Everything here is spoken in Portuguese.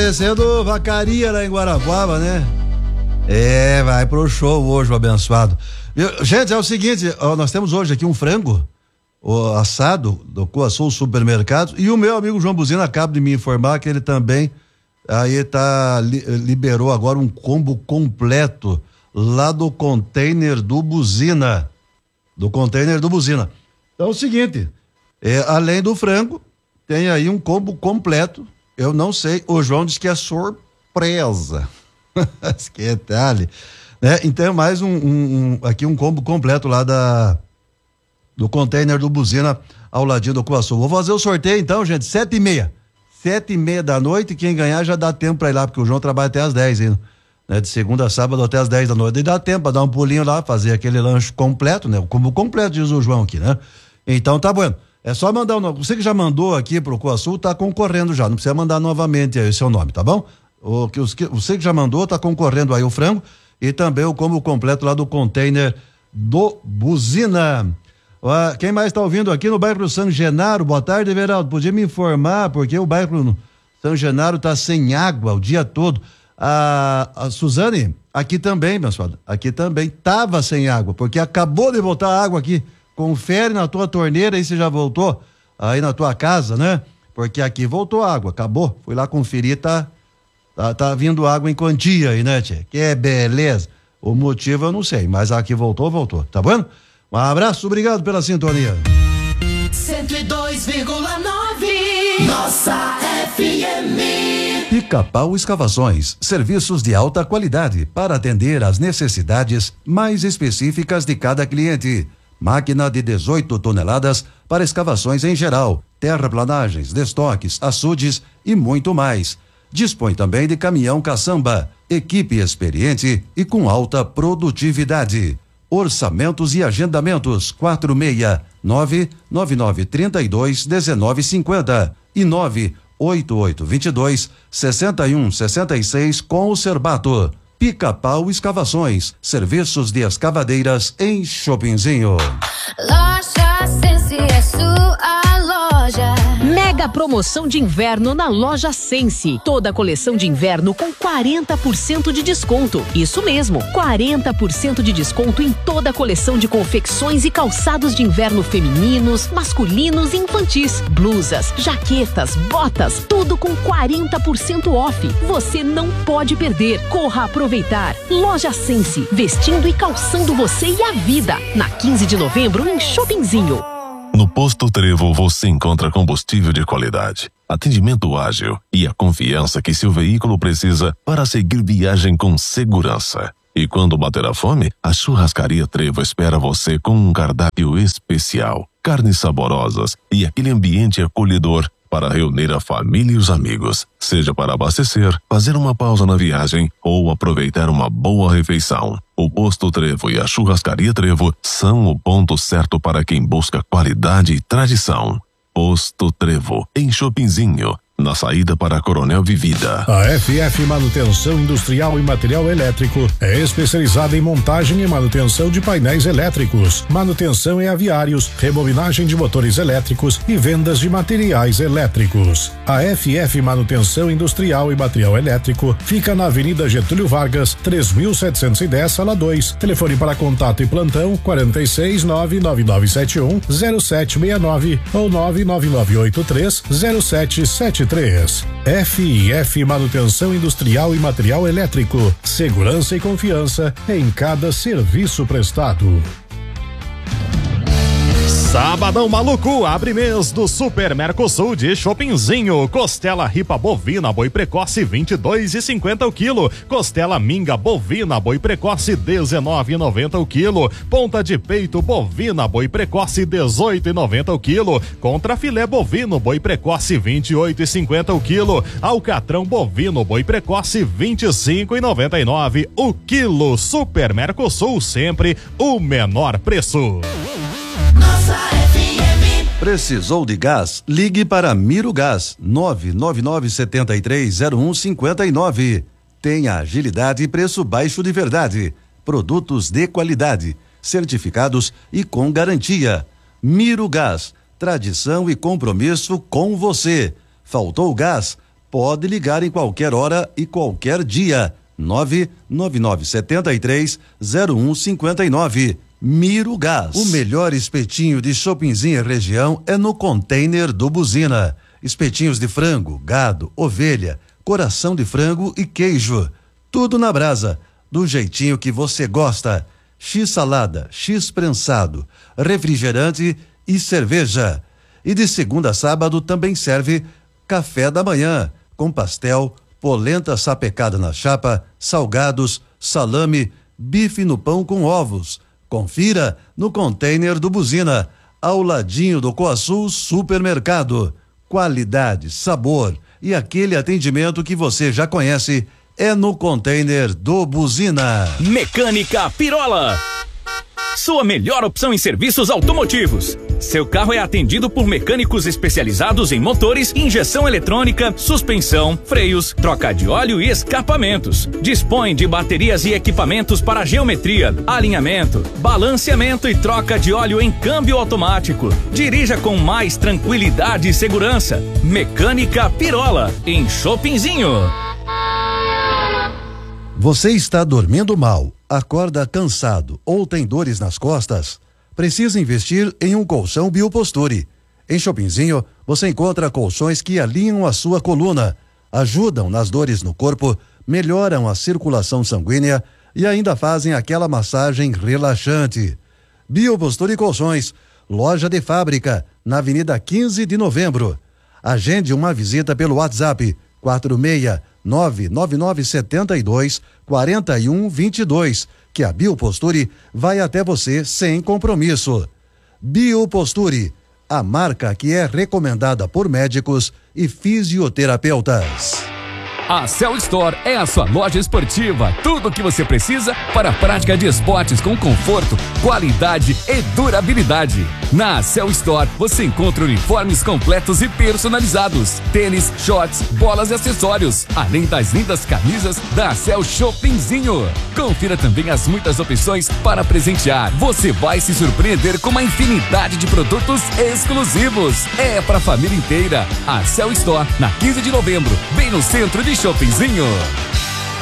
oferecendo vacaria lá em Guarapuava, né? Vai pro show hoje, o abençoado. Gente, é o seguinte, nós temos hoje aqui um frango assado do Coasul Supermercados, e o meu amigo João Buzina acaba de me informar que ele também liberou agora um combo completo lá do container do Buzina. Então é o seguinte, além do frango, tem aí um combo completo. Eu não sei, o João disse que é surpresa. Que detalhe, né? Então mais aqui um combo completo lá do container do Buzina ao ladinho do Coaçu. Vou fazer o sorteio então, gente, 7h30 da noite. Quem ganhar já dá tempo pra ir lá, porque o João trabalha até às 10, hein? Né? De segunda a sábado até às 10 da noite. E dá tempo pra dar um pulinho lá, fazer aquele lanche completo, né? O combo completo, diz o João aqui, né? Então tá bueno. É só mandar o nome. Você que já mandou aqui pro Coaçu tá concorrendo já. Não precisa mandar novamente aí o seu nome, tá bom? Você que já mandou tá concorrendo aí o frango e também o combo completo lá do container do Buzina. Quem mais está ouvindo aqui no bairro São Genaro? Boa tarde, Everaldo. Podia me informar, porque o bairro São Genaro está sem água o dia todo. A Suzane, aqui também, pessoal, aqui também estava sem água, porque acabou de voltar a água aqui. Confere na tua torneira aí se já voltou aí na tua casa, né? Porque aqui voltou a água, acabou. Fui lá conferir, tá vindo água em quantia aí, né, tia? Que beleza. O motivo eu não sei, mas aqui voltou, tá bom? Um abraço, obrigado pela sintonia. 102,9 Nossa FM. Pica-Pau Escavações, serviços de alta qualidade para atender às necessidades mais específicas de cada cliente. Máquina de 18 toneladas para escavações em geral, terraplanagens, destoques, açudes e muito mais. Dispõe também de caminhão caçamba, equipe experiente e com alta produtividade. Orçamentos e agendamentos 469-9932-1950 e 98822-6166 com o Cerbato. Pica-Pau Escavações, serviços de escavadeiras em Chopinzinho. Loja Sense é sua loja. Mega promoção de inverno na Loja Sense. Toda a coleção de inverno com 40% de desconto. Isso mesmo, 40% de desconto em toda a coleção de confecções e calçados de inverno femininos, masculinos e infantis. Blusas, jaquetas, botas, tudo com 40% off. Você não pode perder. Corra aproveitar. Loja Sense, vestindo e calçando você e a vida. Na 15 de novembro em Chopinzinho. No Posto Trevo você encontra combustível de qualidade, atendimento ágil e a confiança que seu veículo precisa para seguir viagem com segurança. E quando bater a fome, a Churrascaria Trevo espera você com um cardápio especial, carnes saborosas e aquele ambiente acolhedor para reunir a família e os amigos, seja para abastecer, fazer uma pausa na viagem ou aproveitar uma boa refeição. O Posto Trevo e a Churrascaria Trevo são o ponto certo para quem busca qualidade e tradição. Posto Trevo, em Chopinzinho, na saída para Coronel Vivida. A FF Manutenção Industrial e Material Elétrico é especializada em montagem e manutenção de painéis elétricos, manutenção em aviários, rebobinagem de motores elétricos e vendas de materiais elétricos. A FF Manutenção Industrial e Material Elétrico fica na Avenida Getúlio Vargas, 3710, sala 2. Telefone para contato e plantão 46 99971 0769 ou 99983 0773. FIF Manutenção Industrial e Material Elétrico. Segurança e confiança em cada serviço prestado. Sabadão maluco, abre mês do Super Mercosul de Chopinzinho. Costela ripa bovina boi precoce 22,50 o quilo. Costela minga bovina boi precoce 19,90 o quilo. Ponta de peito bovina boi precoce 18,90 o quilo. Contra filé bovino boi precoce 28,50 o quilo. Alcatrão bovino boi precoce 25,99 o quilo. Super Mercosul, sempre o menor preço. Nossa FM. Precisou de gás? Ligue para Miro Gás 999730159. Tenha agilidade e preço baixo de verdade. Produtos de qualidade, certificados e com garantia. Miro Gás, tradição e compromisso com você. Faltou gás? Pode ligar em qualquer hora e qualquer dia. 99973-0159. Miro Gás. O melhor espetinho de Shoppingzinho região é no container do Buzina. Espetinhos de frango, gado, ovelha, coração de frango e queijo. Tudo na brasa, do jeitinho que você gosta. X salada, X prensado, refrigerante e cerveja. E de segunda a sábado também serve café da manhã, com pastel, polenta sapecada na chapa, salgados, salame, bife no pão com ovos. Confira no container do Buzina, ao ladinho do Coaçu Supermercado. Qualidade, sabor e aquele atendimento que você já conhece é no container do Buzina. Mecânica Pirola. Sua melhor opção em serviços automotivos. Seu carro é atendido por mecânicos especializados em motores, injeção eletrônica, suspensão, freios, troca de óleo e escapamentos. Dispõe de baterias e equipamentos para geometria, alinhamento, balanceamento e troca de óleo em câmbio automático. Dirija com mais tranquilidade e segurança. Mecânica Pirola, em Shoppingzinho. Você está dormindo mal, acorda cansado ou tem dores nas costas? Precisa investir em um colchão Bioposture. Em Shoppingzinho, você encontra colchões que alinham a sua coluna, ajudam nas dores no corpo, melhoram a circulação sanguínea e ainda fazem aquela massagem relaxante. Bioposture Colchões, loja de fábrica, na Avenida 15 de Novembro. Agende uma visita pelo WhatsApp 46999724122, que a Bioposture vai até você sem compromisso. Bioposture, a marca que é recomendada por médicos e fisioterapeutas. A Cell Store é a sua loja esportiva. Tudo o que você precisa para a prática de esportes com conforto, qualidade e durabilidade. Na Cell Store você encontra uniformes completos e personalizados, tênis, shorts, bolas e acessórios, além das lindas camisas da Cell Shoppingzinho. Confira também as muitas opções para presentear. Você vai se surpreender com uma infinidade de produtos exclusivos. É para a família inteira. A Cell Store, na 15 de novembro, bem no centro de Shoppingzinho.